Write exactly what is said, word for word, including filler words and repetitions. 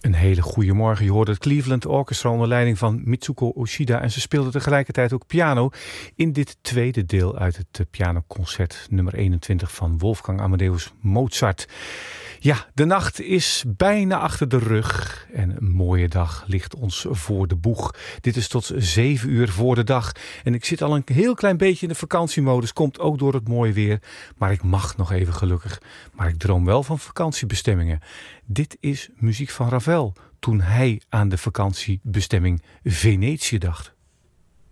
Een hele goede morgen. Je hoorde het Cleveland Orchestra onder leiding van Mitsuko Oshida. En ze speelde tegelijkertijd ook piano in dit tweede deel uit het pianoconcert nummer eenentwintig van Wolfgang Amadeus Mozart. Ja, de nacht is bijna achter de rug en een mooie dag ligt ons voor de boeg. Dit is tot zeven uur voor de dag en ik zit al een heel klein beetje in de vakantiemodus. Komt ook door het mooie weer, maar ik mag nog even gelukkig. Maar ik droom wel van vakantiebestemmingen. Dit is muziek van Ravel toen hij aan de vakantiebestemming Venetië dacht.